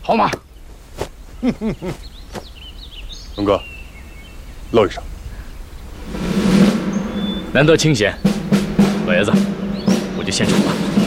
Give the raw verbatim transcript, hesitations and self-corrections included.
好马。 龙哥，露一手。 难得清闲，老爷子，我就献丑了。